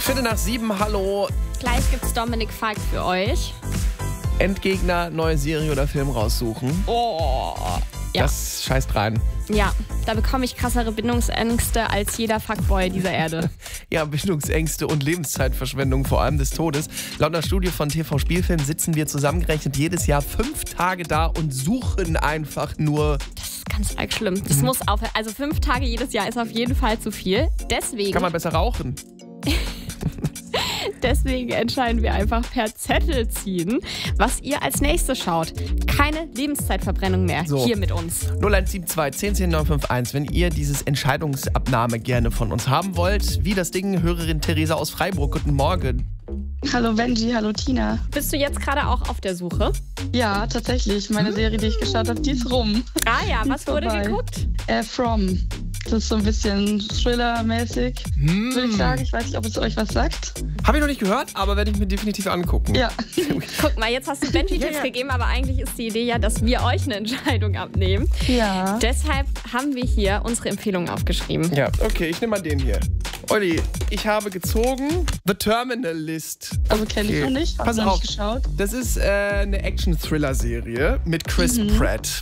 7:15, hallo. Gleich gibt's Dominik Falk für euch. Endgegner, neue Serie oder Film raussuchen. Oh, ja. Das scheißt rein. Ja, da bekomme ich krassere Bindungsängste als jeder Fuckboy dieser Erde. Ja, Bindungsängste und Lebenszeitverschwendung, vor allem des Todes. Laut einer Studie von TV Spielfilm sitzen wir zusammengerechnet jedes Jahr 5 Tage da und suchen einfach nur. Das ist ganz arg schlimm. Das muss aufhören. Also 5 Tage jedes Jahr ist auf jeden Fall zu viel. Kann man besser rauchen. Deswegen entscheiden wir einfach per Zettel ziehen, was ihr als nächstes schaut. Keine Lebenszeitverbrennung mehr hier mit uns. 0172 10 10 951, wenn ihr dieses Entscheidungsabnahme gerne von uns haben wollt. Wie das Ding, Hörerin Theresa aus Freiburg. Guten Morgen. Hallo Benji, hallo Tina. Bist du jetzt gerade auch auf der Suche? Ja, tatsächlich. Meine Serie, die ich geschaut habe, die ist rum. Ah ja, Die was ist wurde vorbei. geguckt? From. Das ist so ein bisschen Thriller-mäßig, würde ich sagen. Ich weiß nicht, ob es euch was sagt. Habe ich noch nicht gehört, aber werde ich mir definitiv angucken. Ja. Guck mal, jetzt hast du Benji Tipps gegeben, aber eigentlich ist die Idee ja, dass wir euch eine Entscheidung abnehmen. Ja. Deshalb haben wir hier unsere Empfehlungen aufgeschrieben. Ja, okay, ich nehme mal den hier. Olli, ich habe gezogen The Terminal List. Also kenne ich noch nicht. Pass Hab noch auf. nicht geschaut. Das ist eine Action-Thriller-Serie mit Chris Pratt.